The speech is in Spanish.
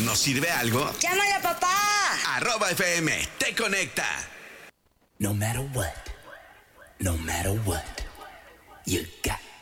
¿Nos sirve algo? ¡Llámale a papá! @FM te conecta. No matter what, you